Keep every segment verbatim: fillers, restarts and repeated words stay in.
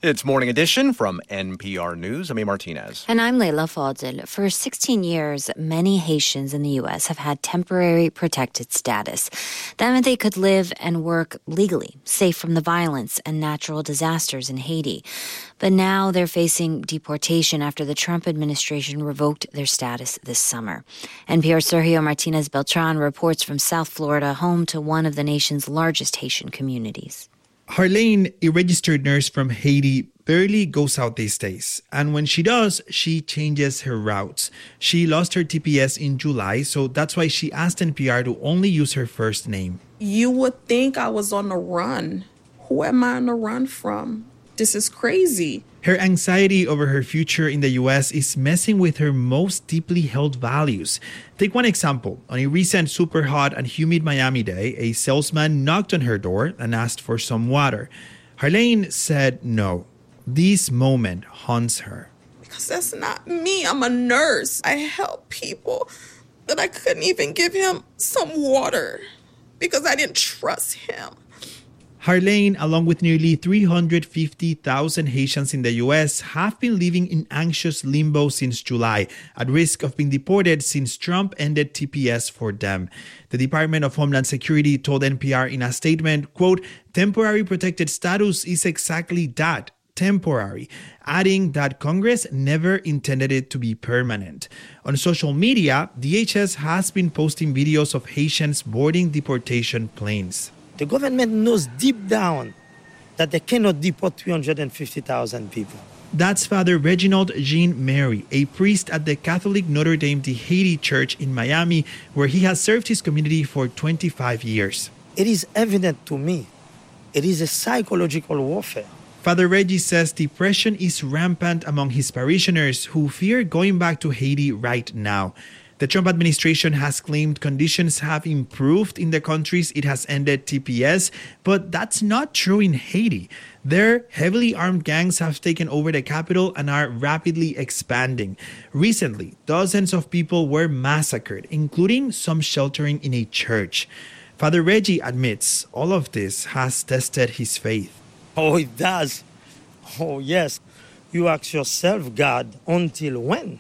It's Morning Edition from N P R News. I'm A. Martinez. And I'm Leila Fadel. For sixteen years, many Haitians in the U S have had temporary protected status. That meant they could live and work legally, safe from the violence and natural disasters in Haiti. But now they're facing deportation after the Trump administration revoked their status this summer. N P R's Sergio Martinez Beltran reports from South Florida, home to one of the nation's largest Haitian communities. Harlene, a registered nurse from Haiti, barely goes out these days. And when she does, she changes her routes. She lost her T P S in July, so that's why she asked N P R to only use her first name. You would think I was on the run. Who am I on the run from? This is crazy. Her anxiety over her future in the U S is messing with her most deeply held values. Take one example. On a recent super hot and humid Miami day, a salesman knocked on her door and asked for some water. Harlene said no. This moment haunts her. Because that's not me. I'm a nurse. I help people. But I couldn't even give him some water because I didn't trust him. Harlene, along with nearly three hundred fifty thousand Haitians in the U S, have been living in anxious limbo since July, at risk of being deported since Trump ended T P S for them. The Department of Homeland Security told N P R in a statement, quote, "Temporary protected status is exactly that, temporary," adding that Congress never intended it to be permanent. On social media, D H S has been posting videos of Haitians boarding deportation planes. The government knows deep down that they cannot deport three hundred fifty thousand people. That's Father Reginald Jean Mary, a priest at the Catholic Notre Dame de Haiti Church in Miami, where he has served his community for twenty-five years. It is evident to me. It is a psychological warfare. Father Reggie says depression is rampant among his parishioners who fear going back to Haiti right now. The Trump administration has claimed conditions have improved in the countries it has ended T P S, but that's not true in Haiti. Their heavily armed gangs have taken over the capital and are rapidly expanding. Recently, dozens of people were massacred, including some sheltering in a church. Father Reggie admits all of this has tested his faith. Oh, it does. Oh, yes. You ask yourself, God, until when?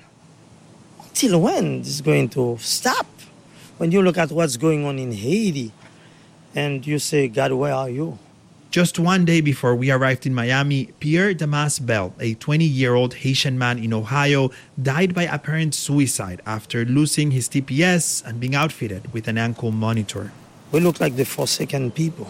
Till when is going to stop? When you look at what's going on in Haiti and you say, God, where are you? Just one day before we arrived in Miami, Pierre Damas Bell, a twenty-year-old Haitian man in Ohio, died by apparent suicide after losing his T P S and being outfitted with an ankle monitor. We look like the forsaken people.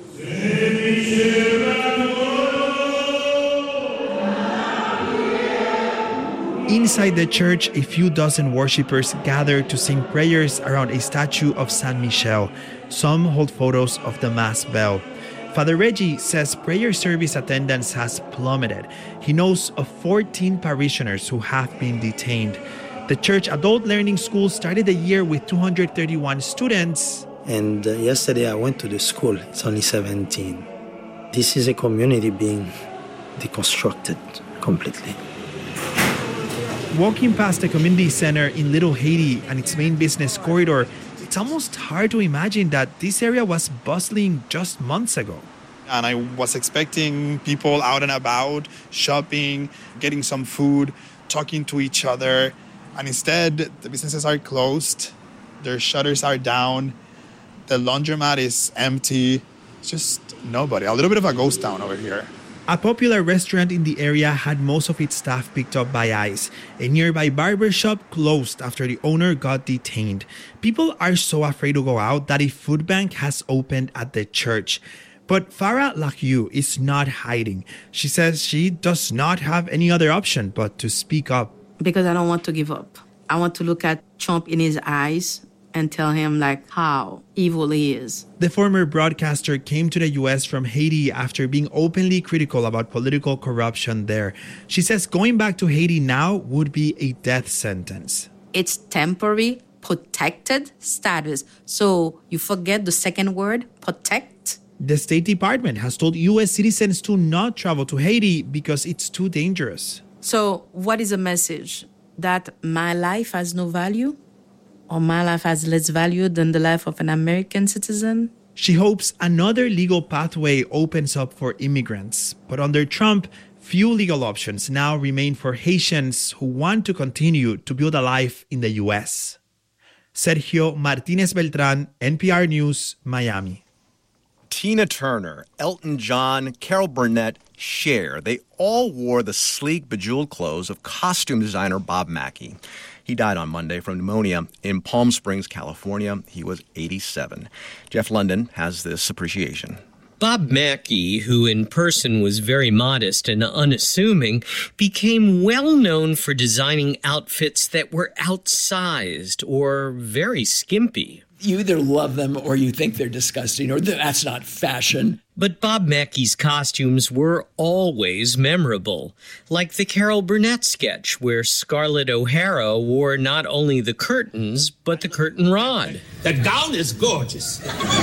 Inside the church, a few dozen worshippers gather to sing prayers around a statue of Saint Michel. Some hold photos of the Mass bell. Father Reggie says prayer service attendance has plummeted. He knows of fourteen parishioners who have been detained. The church adult learning school started the year with two hundred thirty-one students. And uh, yesterday I went to the school. It's only seventeen. This is a community being deconstructed completely. Walking past the community center in Little Haiti and its main business corridor, it's almost hard to imagine that this area was bustling just months ago. And I was expecting people out and about, shopping, getting some food, talking to each other. And instead, the businesses are closed, their shutters are down, the laundromat is empty. It's just nobody. A little bit of a ghost town over here. A popular restaurant in the area had most of its staff picked up by ICE. A nearby barber shop closed after the owner got detained. People are so afraid to go out that a food bank has opened at the church. But Farah Lakiu is not hiding. She says she does not have any other option but to speak up. Because I don't want to give up. I want to look at Trump in his eyes and tell him like how evil he is. The former broadcaster came to the U S from Haiti after being openly critical about political corruption there. She says going back to Haiti now would be a death sentence. It's temporary, protected status. So you forget the second word, protect. The State Department has told U S citizens to not travel to Haiti because it's too dangerous. So what is the message? That my life has no value? Or my life has less value than the life of an American citizen? She hopes another legal pathway opens up for immigrants. But under Trump, Few legal options now remain for Haitians who want to continue to build a life in the U S. Sergio Martinez Beltran, N P R News, Miami. Tina Turner, Elton John, Carol Burnett, Cher, they all wore the sleek, bejeweled clothes of costume designer Bob Mackie. He died on Monday from pneumonia in Palm Springs, California. He was eighty-seven. Jeff London has this appreciation. Bob Mackie, who in person was very modest and unassuming, became well known for designing outfits that were outsized or very skimpy. You either love them or you think they're disgusting, or that's not fashion. But Bob Mackie's costumes were always memorable, like the Carol Burnett sketch where Scarlett O'Hara wore not only the curtains, but the curtain rod. The gown is gorgeous.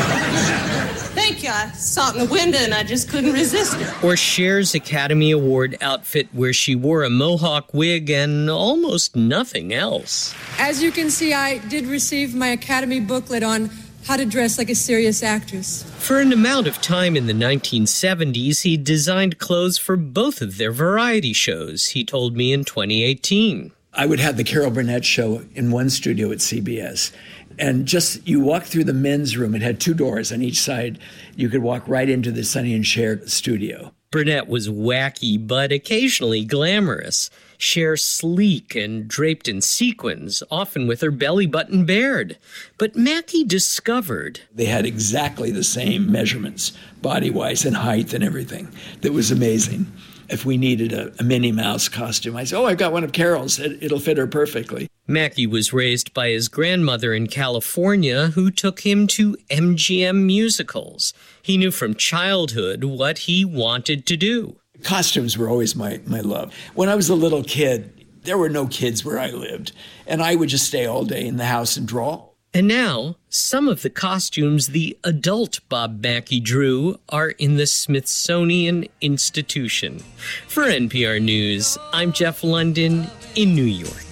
Thank you. I saw it in the window and I just couldn't resist it. Or Cher's Academy Award outfit where she wore a mohawk wig and almost nothing else. As you can see, I did receive my Academy booklet on how to dress like a serious actress. For an amount of time in the nineteen seventies, he designed clothes for both of their variety shows, he told me in twenty eighteen. I would have the Carol Burnett show in one studio at C B S. And just, you walk through the men's room. It had two doors on each side. You could walk right into the Sonny and Cher studio. Burnett was wacky, but occasionally glamorous. Cher sleek and draped in sequins, often with her belly button bared. But Mackie discovered they had exactly the same measurements, body-wise and height and everything. That was amazing. If we needed a, a Minnie Mouse costume, I said, oh, I've got one of Carol's. It, it'll fit her perfectly. Mackie was raised by his grandmother in California, who took him to M G M musicals. He knew from childhood what he wanted to do. Costumes were always my, my love. When I was a little kid, there were no kids where I lived, and I would just stay all day in the house and draw. And now, some of the costumes the adult Bob Mackie drew are in the Smithsonian Institution. For N P R News, I'm Jeff London in New York.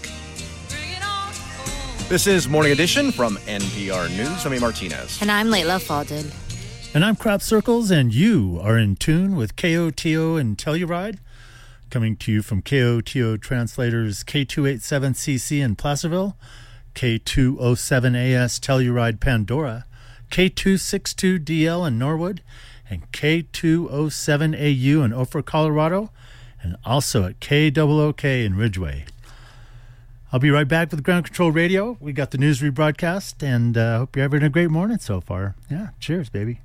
This is Morning Edition from N P R News. I'm Martinez. And I'm Layla Falded. And I'm Crop Circles, and you are in tune with K O T O and Telluride, coming to you from K O T O translators K two eighty-seven C C in Placerville, K two oh seven A S Telluride Pandora, K two sixty-two D L in Norwood, and K two oh seven A U in Ophir, Colorado, and also at K O O K in Ridgeway. I'll be right back with Ground Control Radio. We got the news rebroadcast, and I uh, hope you're having a great morning so far. Yeah, cheers, baby.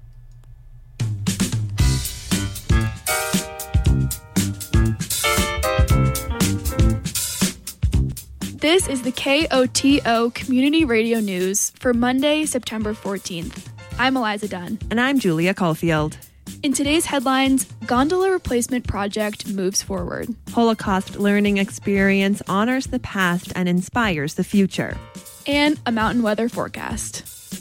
This is the K O T O Community Radio News for Monday, September fourteenth. I'm Eliza Dunn. And I'm Julia Caulfield. In today's headlines, gondola replacement project moves forward. Holocaust learning experience honors the past and inspires the future. And a mountain weather forecast.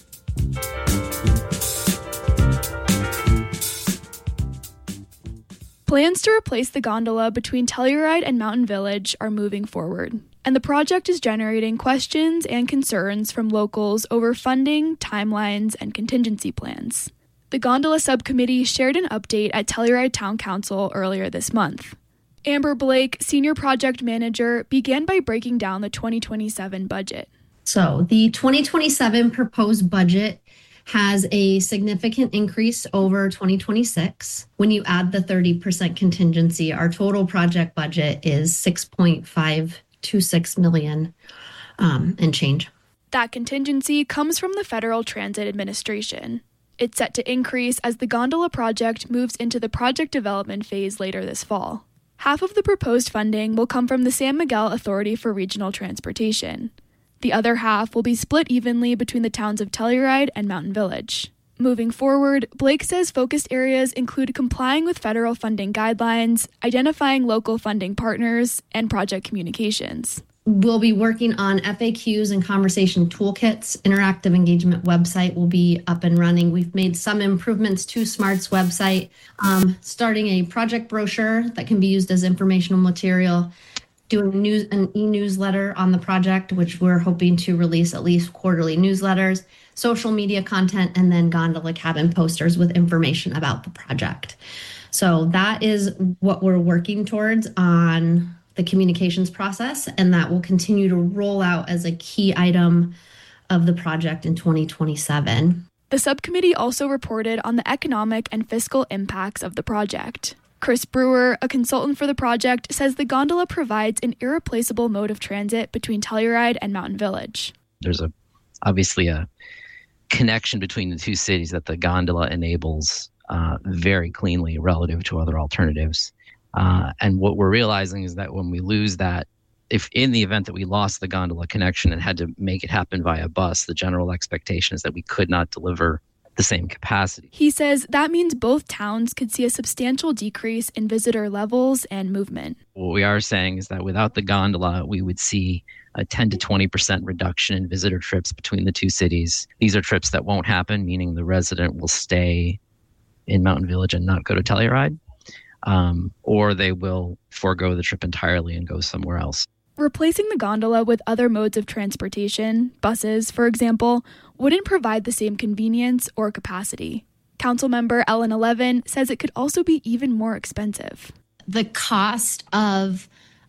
Plans to replace the gondola between Telluride and Mountain Village are moving forward, and the project is generating questions and concerns from locals over funding, timelines, and contingency plans. The gondola subcommittee shared an update at Telluride Town Council earlier this month. Amber Blake, senior project manager, began by breaking down the twenty twenty-seven budget. So the twenty twenty-seven proposed budget has a significant increase over twenty twenty-six. When you add the thirty percent contingency, our total project budget is six point five two six million um, and change. That contingency comes from the Federal Transit Administration. It's set to increase as the gondola project moves into the project development phase later this fall. Half of the proposed funding will come from the San Miguel Authority for Regional Transportation. The other half will be split evenly between the towns of Telluride and Mountain Village. Moving forward, Blake says focused areas include complying with federal funding guidelines, identifying local funding partners, and project communications. We'll be working on F A Qs and conversation toolkits. Interactive engagement website will be up and running. We've made some improvements to SMART's website, um, starting a project brochure that can be used as informational material, doing news, an e-newsletter on the project, which we're hoping to release at least quarterly newsletters, social media content, and then gondola cabin posters with information about the project. So that is what we're working towards on the communications process, and that will continue to roll out as a key item of the project in twenty twenty-seven. The subcommittee also reported on the economic and fiscal impacts of the project. Chris Brewer, a consultant for the project, says the gondola provides an irreplaceable mode of transit between Telluride and Mountain Village. There's a obviously a connection between the two cities that the gondola enables uh, very cleanly relative to other alternatives. Uh, and what we're realizing is that when we lose that, if in the event that we lost the gondola connection and had to make it happen via bus, the general expectation is that we could not deliver the same capacity. He says that means both towns could see a substantial decrease in visitor levels and movement. What we are saying is that without the gondola, we would see a ten to twenty percent reduction in visitor trips between the two cities. These are trips that won't happen, meaning the resident will stay in Mountain Village and not go to Telluride, um, or they will forego the trip entirely and go somewhere else. Replacing the gondola with other modes of transportation, buses, for example, wouldn't provide the same convenience or capacity. Councilmember Ellen Eleven says it could also be even more expensive. The cost of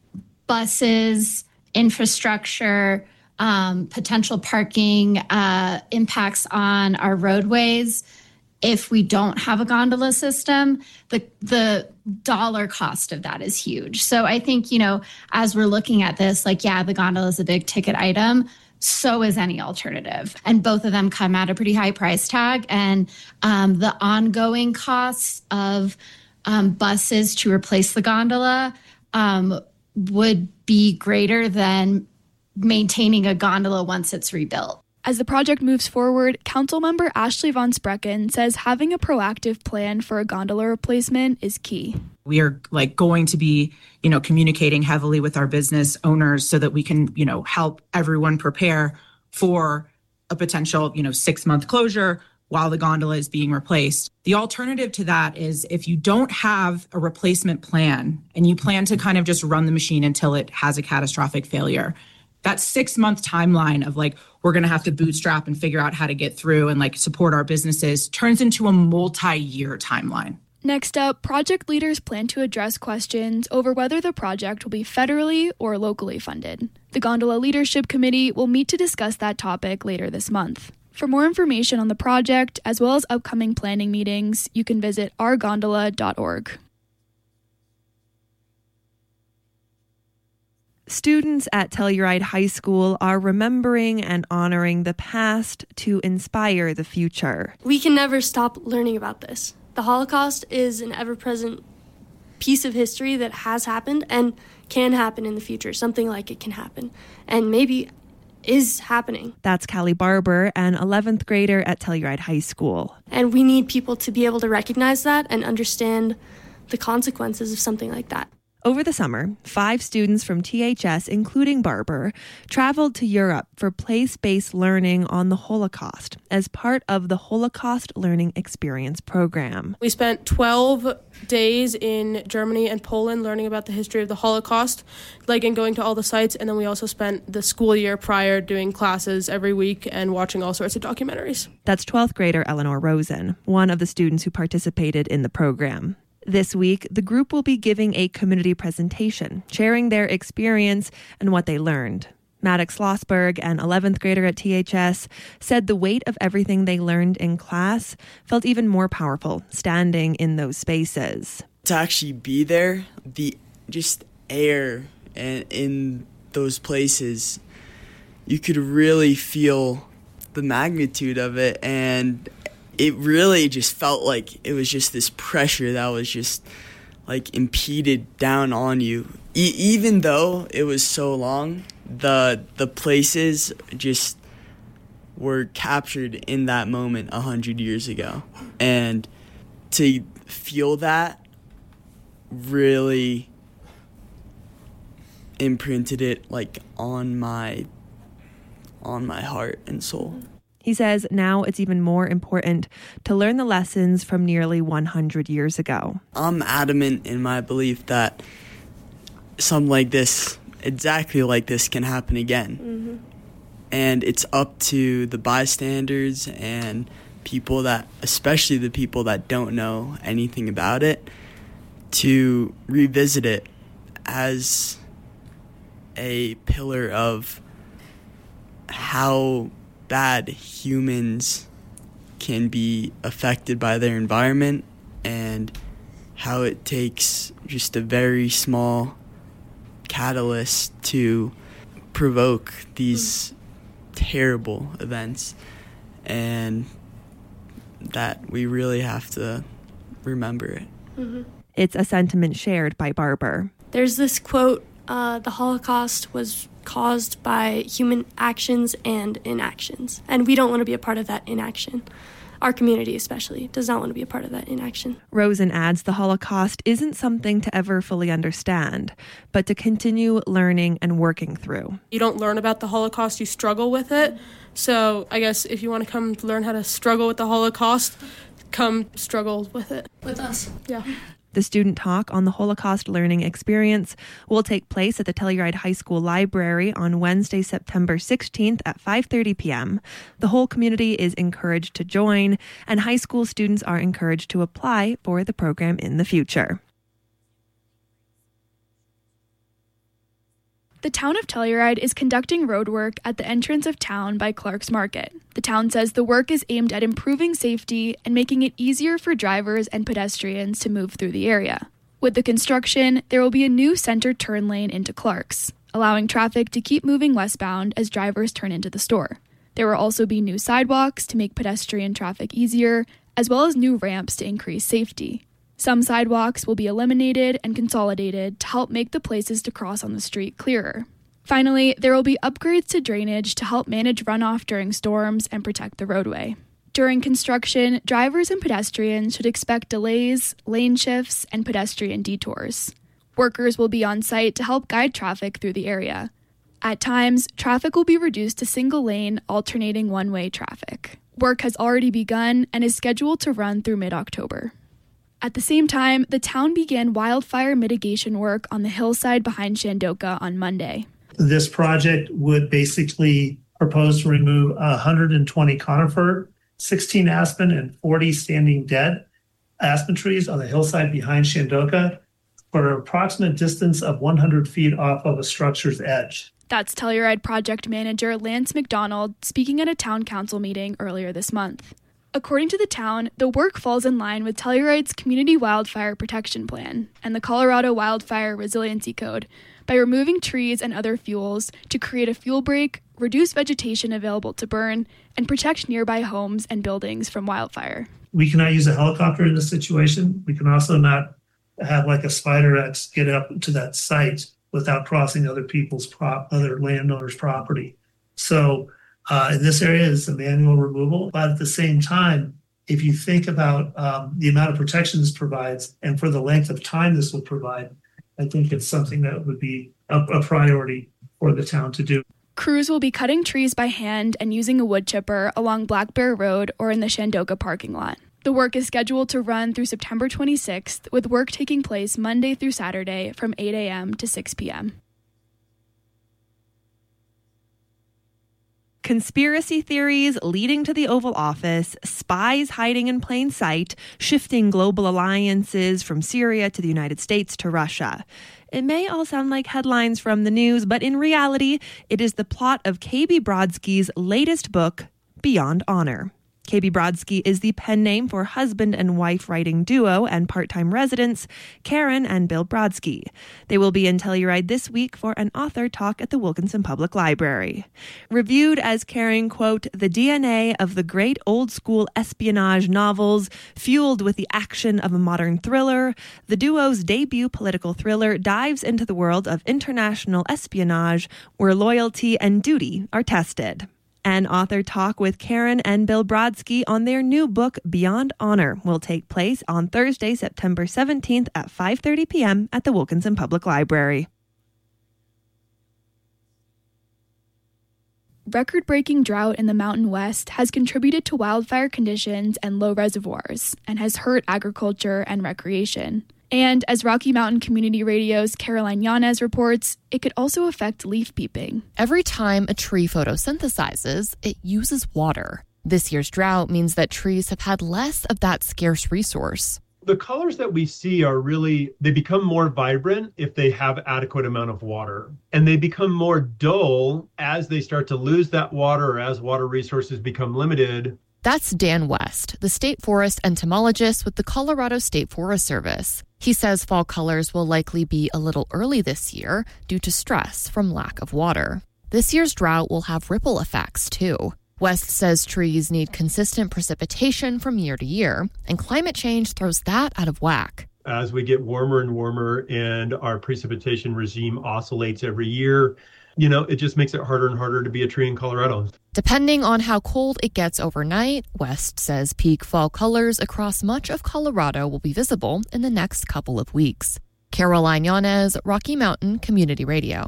buses, infrastructure, um, potential parking, uh, impacts on our roadways. If we don't have a gondola system, the the dollar cost of that is huge. So I think, you know, as we're looking at this, like, yeah, the gondola is a big ticket item. So is any alternative. And both of them come at a pretty high price tag. And um, the ongoing costs of um, buses to replace the gondola um, would be greater than maintaining a gondola once it's rebuilt. As the project moves forward, Councilmember Ashley Von Sprecken says having a proactive plan for a gondola replacement is key. We are like going to be, you know, communicating heavily with our business owners so that we can, you know, help everyone prepare for a potential, you know, six month closure while the gondola is being replaced. The alternative to that is if you don't have a replacement plan and you plan to kind of just run the machine until it has a catastrophic failure, that six month timeline of like, we're going to have to bootstrap and figure out how to get through and like support our businesses turns into a multi-year timeline. Next up, project leaders plan to address questions over whether the project will be federally or locally funded. The Gondola Leadership Committee will meet to discuss that topic later this month. For more information on the project, as well as upcoming planning meetings, you can visit our gondola dot org. Students at Telluride High School are remembering and honoring the past to inspire the future. We can never stop learning about this. The Holocaust is an ever-present piece of history that has happened and can happen in the future. Something like it can happen and maybe is happening. That's Callie Barber, an eleventh grader at Telluride High School. And we need people to be able to recognize that and understand the consequences of something like that. Over the summer, five students from T H S, including Barber, traveled to Europe for place-based learning on the Holocaust as part of the Holocaust Learning Experience program. We spent twelve days in Germany and Poland learning about the history of the Holocaust, like and going to all the sites, and then we also spent the school year prior doing classes every week and watching all sorts of documentaries. That's twelfth grader Eleanor Rosen, one of the students who participated in the program. This week, the group will be giving a community presentation, sharing their experience and what they learned. Maddox Lossberg, an eleventh grader at T H S, said the weight of everything they learned in class felt even more powerful standing in those spaces. To actually be there, the just air and in those places, you could really feel the magnitude of it, and it really just felt like it was just this pressure that was just like impeded down on you. E- even though it was so long, the the places just were captured in that moment a hundred years ago. And to feel that really imprinted it like on my on my heart and soul. He says now it's even more important to learn the lessons from nearly one hundred years ago. I'm adamant in my belief that something like this, exactly like this, can happen again. Mm-hmm. And it's up to the bystanders and people that, especially the people that don't know anything about it, to revisit it as a pillar of how bad humans can be affected by their environment and how it takes just a very small catalyst to provoke these terrible events, and that we really have to remember it. Mm-hmm. It's a sentiment shared by Barber. There's this quote, uh, the Holocaust was caused by human actions and inactions, and we don't want to be a part of that inaction. Our community especially does not want to be a part of that inaction. Rosen adds the Holocaust isn't something to ever fully understand, but to continue learning and working through. You don't learn about the Holocaust, you struggle with it. So I guess if you want to come learn how to struggle with the Holocaust, come struggle with it. With us. Yeah. The student talk on the Holocaust learning experience will take place at the Telluride High School Library on Wednesday, September sixteenth at five thirty p.m. The whole community is encouraged to join, and high school students are encouraged to apply for the program in the future. The town of Telluride is conducting road work at the entrance of town by Clark's Market. The town says the work is aimed at improving safety and making it easier for drivers and pedestrians to move through the area. With the construction, there will be a new center turn lane into Clark's, allowing traffic to keep moving westbound as drivers turn into the store. There will also be new sidewalks to make pedestrian traffic easier, as well as new ramps to increase safety. Some sidewalks will be eliminated and consolidated to help make the places to cross on the street clearer. Finally, there will be upgrades to drainage to help manage runoff during storms and protect the roadway. During construction, drivers and pedestrians should expect delays, lane shifts, and pedestrian detours. Workers will be on site to help guide traffic through the area. At times, traffic will be reduced to single-lane, alternating one-way traffic. Work has already begun and is scheduled to run through mid-October. At the same time, the town began wildfire mitigation work on the hillside behind Shandoka on Monday. This project would basically propose to remove one hundred twenty conifer, sixteen aspen, and forty standing dead aspen trees on the hillside behind Shandoka for an approximate distance of one hundred feet off of a structure's edge. That's Telluride Project Manager Lance McDonald speaking at a town council meeting earlier this month. According to the town, the work falls in line with Telluride's Community Wildfire Protection Plan and the Colorado Wildfire Resiliency Code by removing trees and other fuels to create a fuel break, reduce vegetation available to burn, and protect nearby homes and buildings from wildfire. We cannot use a helicopter in this situation. We can also not have like a Spider X get up to that site without crossing other people's prop, other landowners' property. So Uh, in this area is the manual removal, but at the same time, if you think about um, the amount of protection this provides and for the length of time this will provide, I think it's something that would be a, a priority for the town to do. Crews will be cutting trees by hand and using a wood chipper along Black Bear Road or in the Shandoka parking lot. The work is scheduled to run through September twenty-sixth, with work taking place Monday through Saturday from eight a.m. to six p.m. Conspiracy theories leading to the Oval Office, spies hiding in plain sight, shifting global alliances from Syria to the United States to Russia. It may all sound like headlines from the news, but in reality, it is the plot of K B Brodsky's latest book, Beyond Honor. K B Brodsky is the pen name for husband and wife writing duo and part-time residents, Karen and Bill Brodsky. They will be in Telluride this week for an author talk at the Wilkinson Public Library. Reviewed as carrying, quote, the D N A of the great old-school espionage novels, fueled with the action of a modern thriller, the duo's debut political thriller dives into the world of international espionage, where loyalty and duty are tested. An author talk with Karen and Bill Brodsky on their new book, Beyond Honor, will take place on Thursday, September seventeenth at five thirty p.m. at the Wilkinson Public Library. Record-breaking drought in the Mountain West has contributed to wildfire conditions and low reservoirs and has hurt agriculture and recreation. And as Rocky Mountain Community Radio's Caroline Yanez reports, it could also affect leaf peeping. Every time a tree photosynthesizes, it uses water. This year's drought means that trees have had less of that scarce resource. The colors that we see are really, they become more vibrant if they have adequate amount of water. And they become more dull as they start to lose that water or as water resources become limited. That's Dan West, the state forest entomologist with the Colorado State Forest Service. He says fall colors will likely be a little early this year due to stress from lack of water. This year's drought will have ripple effects, too. West says trees need consistent precipitation from year to year, and climate change throws that out of whack. As we get warmer and warmer and our precipitation regime oscillates every year, you know, it just makes it harder and harder to be a tree in Colorado. Depending on how cold it gets overnight, West says peak fall colors across much of Colorado will be visible in the next couple of weeks. Caroline Yanez, Rocky Mountain Community Radio.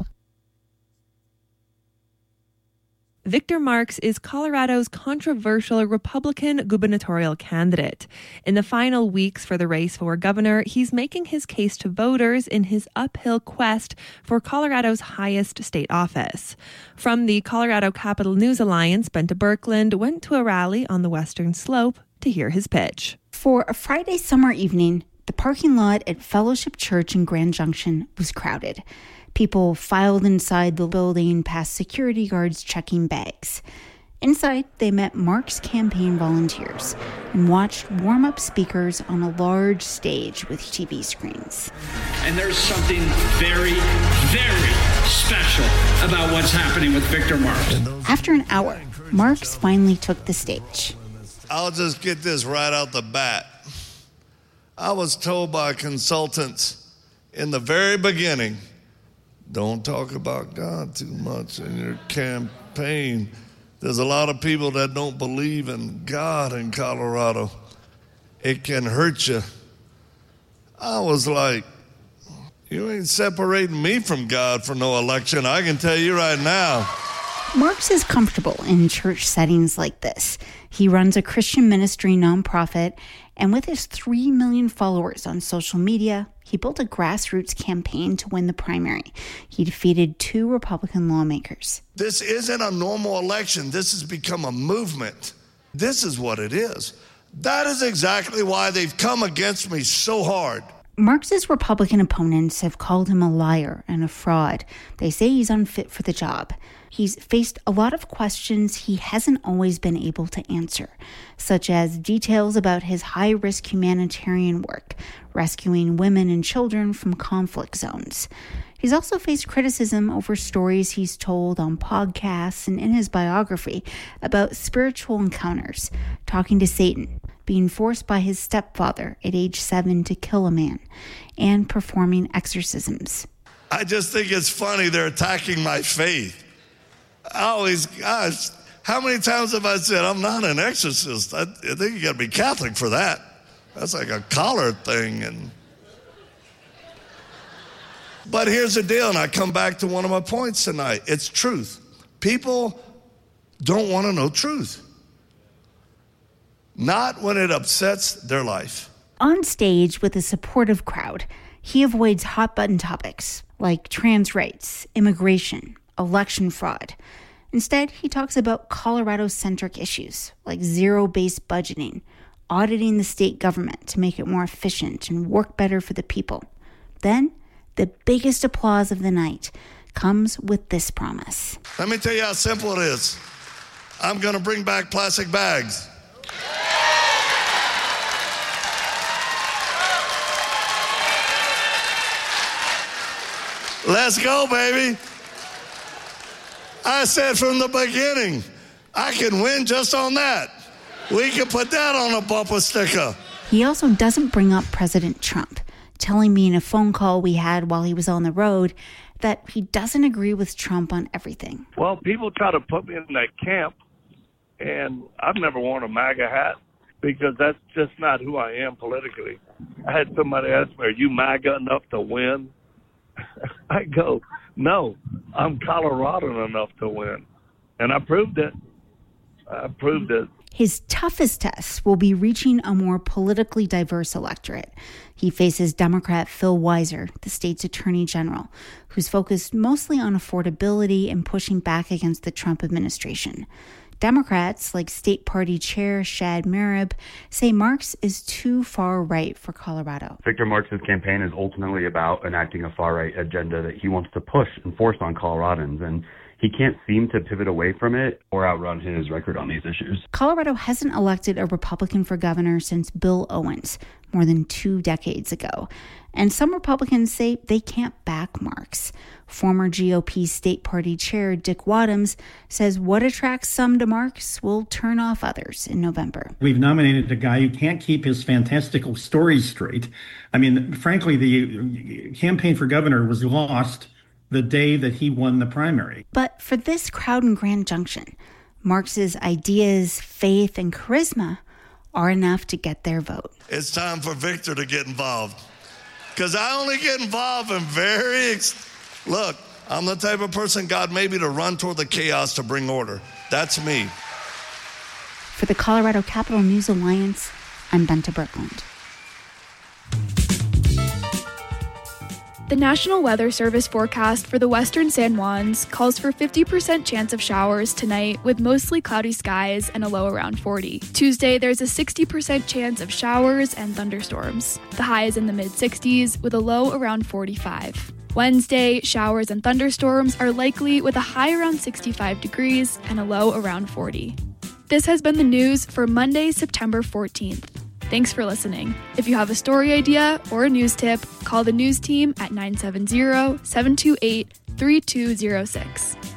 Victor Marx is Colorado's controversial Republican gubernatorial candidate. In the final weeks for the race for governor, he's making his case to voters in his uphill quest for Colorado's highest state office. From the Colorado Capital News Alliance, Benta Birkeland went to a rally on the Western Slope to hear his pitch. For a Friday summer evening, the parking lot at Fellowship Church in Grand Junction was crowded. People filed inside the building past security guards checking bags. Inside, they met Mark's campaign volunteers and watched warm-up speakers on a large stage with T V screens. And there's something very, very special about what's happening with Victor Marx. After an hour, Marx finally took the stage. I'll just get this right out the bat. I was told by consultants in the very beginning, don't talk about God too much in your campaign. There's a lot of people that don't believe in God in Colorado. It can hurt you. I was like, you ain't separating me from God for no election. I can tell you right now. Marx is comfortable in church settings like this. He runs a Christian ministry nonprofit, and with his three million followers on social media, he built a grassroots campaign to win the primary. He defeated two Republican lawmakers. This isn't a normal election. This has become a movement. This is what it is. That is exactly why they've come against me so hard. Marx's Republican opponents have called him a liar and a fraud. They say he's unfit for the job. He's faced a lot of questions he hasn't always been able to answer, such as details about his high-risk humanitarian work, rescuing women and children from conflict zones. He's also faced criticism over stories he's told on podcasts and in his biography about spiritual encounters, talking to Satan, being forced by his stepfather at age seven to kill a man, and performing exorcisms. I just think it's funny they're attacking my faith. I always, gosh, how many times have I said, I'm not an exorcist? I, I think you got to be Catholic for that. That's like a collar thing. And But here's the deal, and I come back to one of my points tonight. It's truth. People don't want to know truth. Not when it upsets their life. On stage with a supportive crowd, he avoids hot-button topics like trans rights, immigration, election fraud. Instead, he talks about Colorado-centric issues like zero-based budgeting, auditing the state government to make it more efficient and work better for the people. Then, the biggest applause of the night comes with this promise. Let me tell you how simple it is. I'm going to bring back plastic bags. Let's go, baby. I said from the beginning, I can win just on that. We can put that on a bumper sticker. He also doesn't bring up President Trump, telling me in a phone call we had while he was on the road that he doesn't agree with Trump on everything. Well, people try to put me in that camp, and I've never worn a MAGA hat because that's just not who I am politically. I had somebody ask me, are you MAGA enough to win? I go, no, I'm Coloradan enough to win. And I proved it. I proved it. His toughest test will be reaching a more politically diverse electorate. He faces Democrat Phil Weiser, the state's attorney general, who's focused mostly on affordability and pushing back against the Trump administration. Democrats, like State Party Chair Shad Merib, say Marks is too far right for Colorado. Victor Marks' campaign is ultimately about enacting a far-right agenda that he wants to push and force on Coloradans, and he can't seem to pivot away from it or outrun his record on these issues. Colorado hasn't elected a Republican for governor since Bill Owens, more than two decades ago. And some Republicans say they can't back Marks. Former G O P State Party Chair Dick Wadhams says what attracts some to Marks will turn off others in November. We've nominated a guy who can't keep his fantastical stories straight. I mean, frankly, the campaign for governor was lost the day that he won the primary. But for this crowd in Grand Junction, Marks's ideas, faith, and charisma are enough to get their vote. It's time for Victor to get involved. Because I only get involved in very... Ex- Look, I'm the type of person God made me to run toward the chaos to bring order. That's me. For the Colorado Capital News Alliance, I'm Benta Birkeland. The National Weather Service forecast for the western San Juans calls for fifty percent chance of showers tonight with mostly cloudy skies and a low around forty. Tuesday, there's a sixty percent chance of showers and thunderstorms. The high is in the mid-sixties with a low around forty-five. Wednesday, showers and thunderstorms are likely with a high around sixty-five degrees and a low around forty. This has been the news for Monday, September fourteenth. Thanks for listening. If you have a story idea or a news tip, call the news team at nine seven zero, seven two eight, three two zero six.